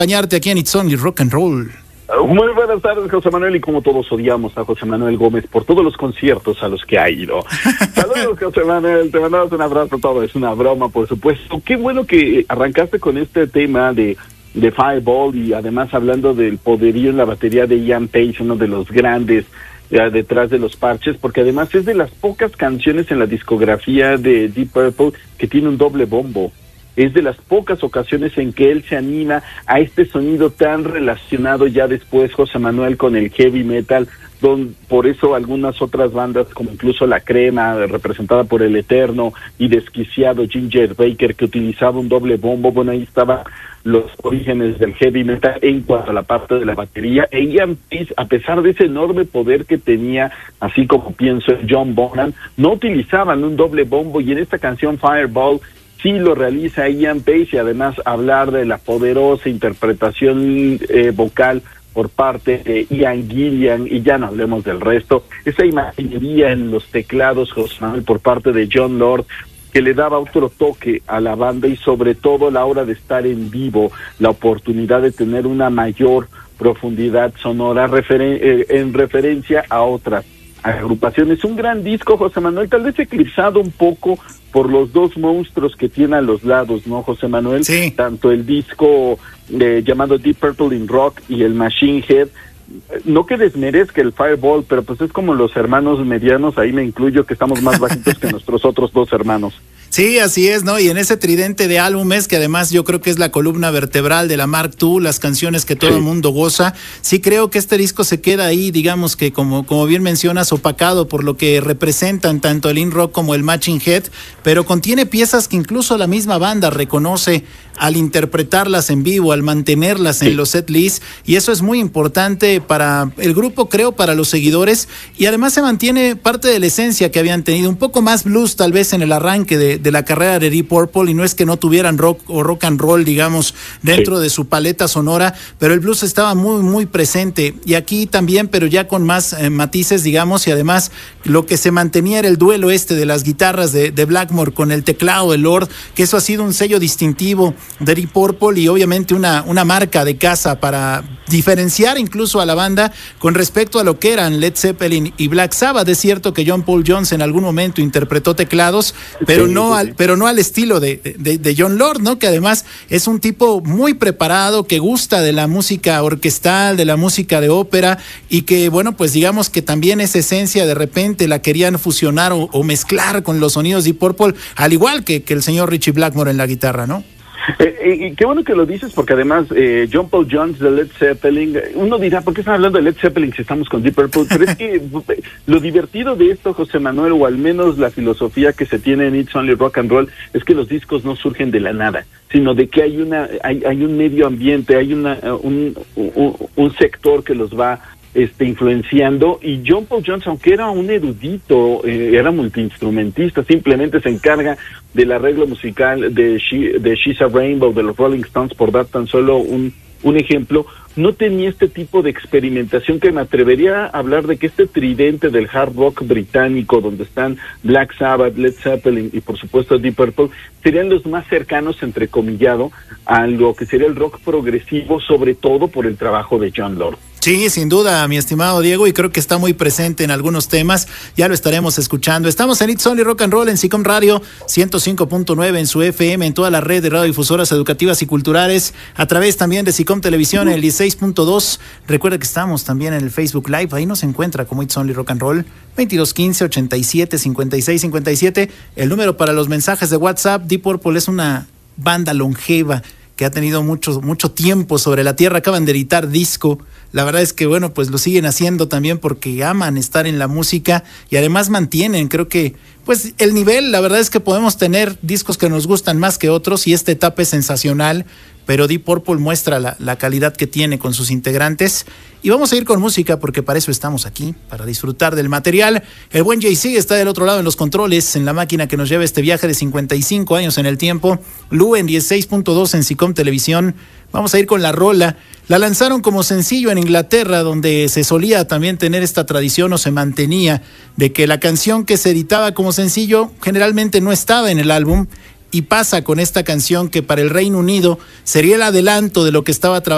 acompañarte aquí en It's Only Rock and Roll. Muy buenas tardes, José Manuel, y como todos odiamos a José Manuel Gómez por todos los conciertos a los que ha ido. Saludos, José Manuel, te mandamos un abrazo, todo es una broma, por supuesto. Qué bueno que arrancaste con este tema de Fireball y además hablando del poderío en la batería de Ian Paice, uno de los grandes detrás de los parches, porque además es de las pocas canciones en la discografía de Deep Purple que tiene un doble bombo. Es de las pocas ocasiones en que él se anima a este sonido tan relacionado ya después, José Manuel, con el heavy metal, por eso algunas otras bandas, como incluso La Crema, representada por El Eterno, y Desquiciado, Ginger Baker, que utilizaba un doble bombo, bueno, ahí estaban los orígenes del heavy metal en cuanto a la parte de la batería. E Ian Paice, a pesar de ese enorme poder que tenía, así como pienso John Bonham, no utilizaban un doble bombo, y en esta canción Fireball sí lo realiza Ian Paice, y además hablar de la poderosa interpretación vocal por parte de Ian Gillan, y ya no hablemos del resto, esa imaginería en los teclados, José Manuel, por parte de Jon Lord, que le daba otro toque a la banda, y sobre todo a la hora de estar en vivo, la oportunidad de tener una mayor profundidad sonora en referencia a otras agrupaciones. Un gran disco, José Manuel, tal vez eclipsado un poco por los dos monstruos que tiene a los lados, ¿no, José Manuel? Sí. Tanto el disco llamado Deep Purple in Rock y el Machine Head. No que desmerezca el Fireball, pero pues es como los hermanos medianos, ahí me incluyo, que estamos más bajitos que nuestros otros dos hermanos. Sí, así es, ¿no? Y en ese tridente de álbumes, que además yo creo que es la columna vertebral de la Mark II, las canciones que todo el mundo goza, sí creo que este disco se queda ahí, digamos que como bien mencionas, opacado por lo que representan tanto el In Rock como el Machine Head, pero contiene piezas que incluso la misma banda reconoce al interpretarlas en vivo, al mantenerlas en los set lists, y eso es muy importante para el grupo, creo, para los seguidores, y además se mantiene parte de la esencia que habían tenido, un poco más blues tal vez en el arranque de la carrera de Deep Purple, y no es que no tuvieran rock o rock and roll, digamos, dentro de su paleta sonora, pero el blues estaba muy, muy presente, y aquí también, pero ya con más matices, digamos, y además lo que se mantenía era el duelo de las guitarras de Blackmore con el teclado de Lord, que eso ha sido un sello distintivo de Deep Purple y obviamente una marca de casa para diferenciar incluso a la banda con respecto a lo que eran Led Zeppelin y Black Sabbath. Es cierto que John Paul Jones en algún momento interpretó teclados, pero no al estilo de Jon Lord, ¿no? Que además es un tipo muy preparado, que gusta de la música orquestal, de la música de ópera, y que, bueno, pues digamos que también esa esencia de repente la querían fusionar o mezclar con los sonidos de Deep Purple, al igual que el señor Richie Blackmore en la guitarra, ¿no? Qué bueno que lo dices, porque además John Paul Jones de Led Zeppelin, uno dirá, ¿por qué están hablando de Led Zeppelin si estamos con Deep Purple? Pero es que lo divertido de esto, José Manuel, o al menos la filosofía que se tiene en It's Only Rock and Roll, es que los discos no surgen de la nada, sino de que hay un medio ambiente, hay un sector que los va influenciando, y John Paul Jones, aunque era un erudito, era multiinstrumentista, simplemente se encarga del arreglo musical de She's a Rainbow, de los Rolling Stones, por dar tan solo un ejemplo. No tenía este tipo de experimentación, que me atrevería a hablar de que este tridente del hard rock británico, donde están Black Sabbath, Led Zeppelin y por supuesto Deep Purple, serían los más cercanos, entrecomillado, a lo que sería el rock progresivo, sobre todo por el trabajo de Jon Lord. Sí, sin duda, mi estimado Diego, y creo que está muy presente en algunos temas, ya lo estaremos escuchando. Estamos en It's Only Rock and Roll en SICOM Radio 105.9 en su FM, en toda la red de radiodifusoras educativas y culturales, a través también de SICOM Televisión en el 16.2. Recuerda que estamos también en el Facebook Live, ahí nos encuentra como It's Only Rock and Roll, 2215-87-56-57, el número para los mensajes de WhatsApp. Deep Purple es una banda longeva que ha tenido mucho tiempo sobre la tierra, acaban de editar disco. La verdad es que, bueno, pues lo siguen haciendo también porque aman estar en la música y además mantienen, creo que, pues el nivel. La verdad es que podemos tener discos que nos gustan más que otros y esta etapa es sensacional, pero Deep Purple muestra la calidad que tiene con sus integrantes. Y vamos a ir con música porque para eso estamos aquí, para disfrutar del material. El buen JC está del otro lado en los controles, en la máquina que nos lleva este viaje de 55 años en el tiempo. Lu en 16.2 en SICOM Televisión. Vamos a ir con la rola. La lanzaron como sencillo en Inglaterra, donde se solía también tener esta tradición, o se mantenía, de que la canción que se editaba como sencillo generalmente no estaba en el álbum, y pasa con esta canción que para el Reino Unido sería el adelanto de lo que estaba trabajando